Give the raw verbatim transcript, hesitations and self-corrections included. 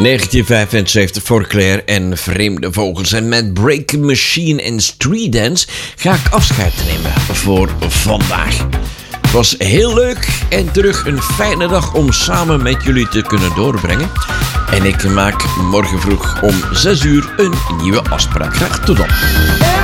negentien vijfenzeventig voor Claire en Vreemde Vogels. En met Break Machine en Street Dance ga ik afscheid nemen voor vandaag. Het was heel leuk en terug een fijne dag om samen met jullie te kunnen doorbrengen. En ik maak morgen vroeg om zes uur een nieuwe afspraak. Graag tot dan.